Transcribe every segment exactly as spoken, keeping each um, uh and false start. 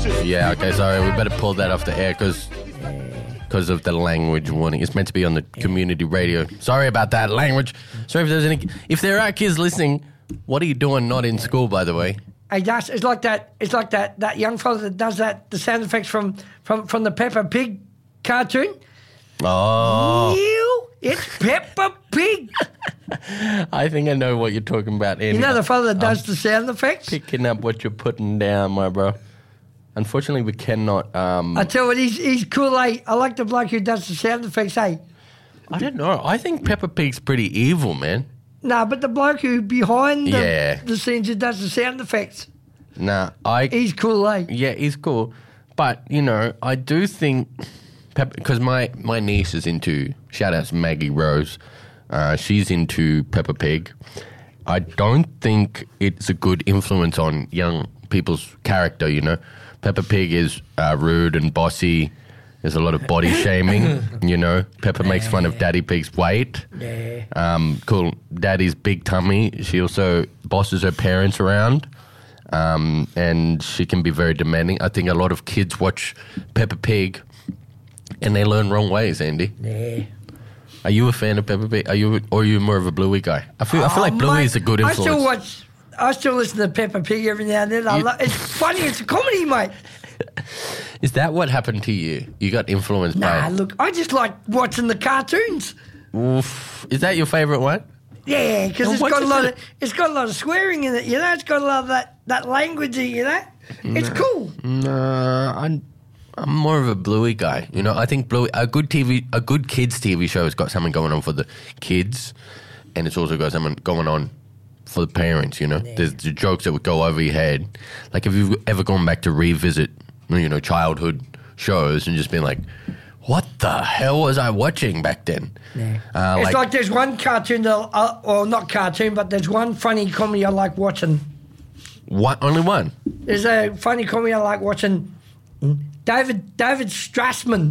Yeah, okay, sorry. We better pull that off the air because because of the language warning. It's meant to be on the community radio. Sorry about that language. Sorry if there's any. If there are kids listening, what are you doing not in school, by the way? Hey, Gus, it's like that. It's like that. That young fella that does that. The sound effects from from from the Peppa Pig cartoon. Oh, You, it's Peppa Pig. I think I know what you're talking about. Andy. You know the fella that does the sound effects. Picking up what you're putting down, my bro. Unfortunately, we cannot. Um, I tell you what, he's he's cool. Eh? I like the bloke who does the sound effects. Hey, I don't know. I think Peppa Pig's pretty evil, man. nah, but the bloke who behind the, Yeah. the scenes who does the sound effects, Nah, I. he's cool. Eh? Yeah, he's cool. But, you know, I do think, because my, my niece is into, shout out to Maggie Rose, uh, she's into Peppa Pig. I don't think it's a good influence on young people's character, you know. Peppa Pig is uh, rude and bossy. There's a lot of body shaming, you know. Peppa makes fun of Daddy Pig's weight. Yeah. Um, cool. Daddy's big tummy. She also bosses her parents around. Um, and she can be very demanding. I think a lot of kids watch Peppa Pig and they learn wrong ways, Andy. Yeah. Are you a fan of Peppa Pig? Are you, or are you more of a Bluey guy? I feel, I feel like Oh, Bluey mate, is a good influence. I still watch. I still listen to Peppa Pig every now and then. I You- love, it's funny. It's a comedy, mate. Is that what happened to you? You got influenced Nah, by look, I just like watching the cartoons. Oof. Is that your favourite one? Yeah, because Oh, it's what's got a it lot do? of it's got a lot of swearing in it. You know, it's got a lot of that that language. You know, it's cool. No, I'm I'm more of a Bluey guy. You know, I think Bluey a good T V, a good kids T V show has got something going on for the kids, and it's also got something going on for the parents. You know, there's the jokes that would go over your head. Like, if you've ever gone back to revisit, you know, childhood shows and just been like, what the hell was I watching back then? Yeah. Uh, It's like, like, there's one cartoon that, uh, well, not cartoon, but there's one funny comedy I like watching. one, only one. There's a funny comedy I like watching. David David Strassman.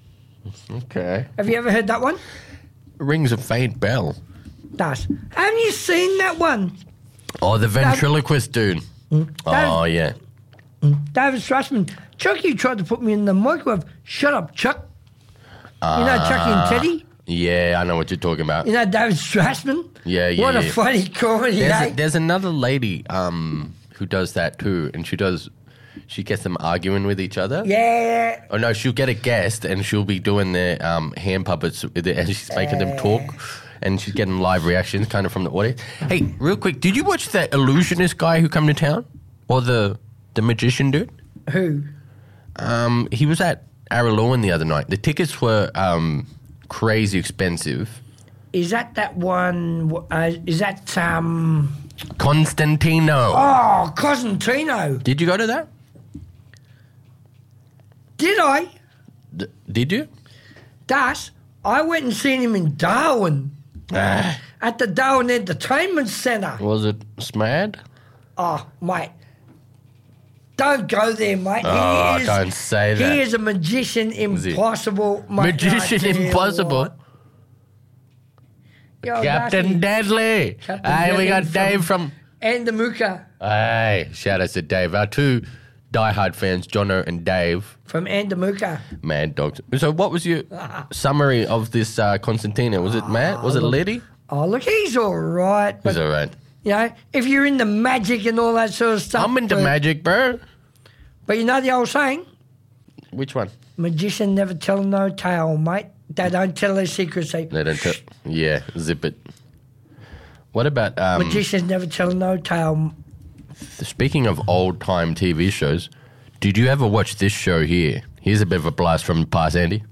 Okay, Have you ever heard that one? rings a faint bell. Does. Haven't you seen that one? Oh, the ventriloquist dude. Oh yeah. David Strassman. Chucky tried to put me in the microwave. Shut up, Chuck. You know Chucky and Teddy? Yeah, I know what you're talking about. You know David Strassman? Yeah, yeah, What a yeah. funny comedy, There's, eh? a, there's another lady um, who does that too, and she does. She gets them arguing with each other. Yeah. Oh no, she'll get a guest, and she'll be doing the um, hand puppets, with it, and she's making them talk, and she's getting live reactions, kind of from the audience. Hey, real quick, did you watch that illusionist guy who come to town, or the the magician dude? Who? Um, he was at Araluan the other night. The tickets were um, crazy expensive. Is that that one? Uh, is that, um... Constantino. Oh, Cosentino. Did you go to that? Did I? D- did you? Das, I went and seen him in Darwin. Ah, At the Darwin Entertainment Centre. was it Smad? Oh, mate. Don't go there, mate. Oh, he is, don't say that. He is a magician he? impossible, mate. Magician I tell you Impossible. what. Yo, Captain Darcy, Deadly. Captain Hey, we Deadly got from- Dave from... And the Mooka Hey, shout out to Dave. Our two diehard fans, Jono and Dave. from Andamuka. Mad dogs. So what was your summary of this uh, Constantino? Was it Matt? Was it Liddy? Oh, look, he's all right. But, He's all right. you know, if you're into magic and all that sort of stuff. I'm into but, magic, bro. But you know the old saying? Which one? Magician never tell no tale, mate. They don't tell their secrets. They, They don't tell. Yeah, zip it. What about... Um, magicians never tell no tale. Speaking of old-time T V shows, did you ever watch this show here? Here's a bit of a blast from the past, Andy.